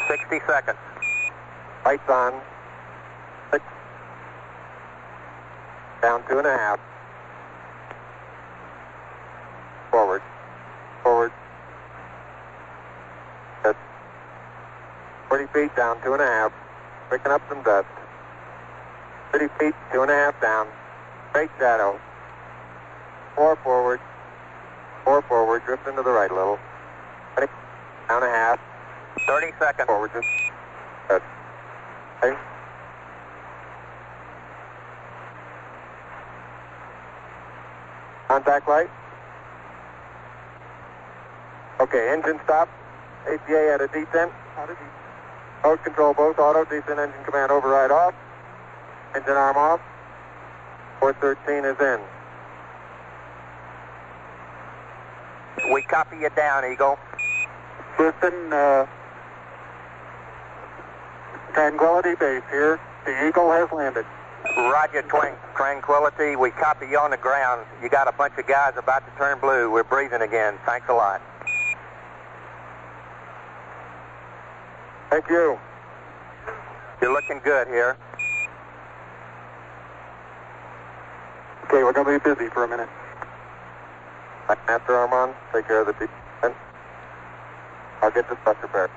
60 seconds. Lights on. 6. Down 2.5. Forward. Forward. Good. 40 feet down 2.5. Picking up some dust. 30 feet, 2.5 down. Straight shadow. 4 forward. 4 forward. Drift into the right a little. 20. Down a half. 30 seconds. Forward. Just. Good. Okay. Contact light. Okay, engine stop. APA at a descent. Mode control both auto. Descent engine command override off. Engine arm off. 413 is in. We copy you down, Eagle. Houston, Tranquility Base here. The Eagle has landed. Roger, Tranquility. We copy you on the ground. You got a bunch of guys about to turn blue. We're breathing again. Thanks a lot. Thank you. You're looking good here. Okay, we're going to be busy for a minute. Master Armand, take care of the descent. I'll get the bus repaired.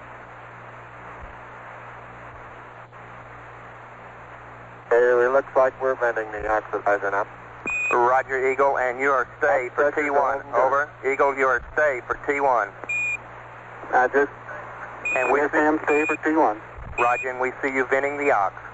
Okay, it looks like we're venting the oxidizer now. Roger, Eagle, and you are stay for T1. Over. Eagle, you are stay for T1. Roger. And we Sam, stay for T1. Roger, and we see you venting the ox.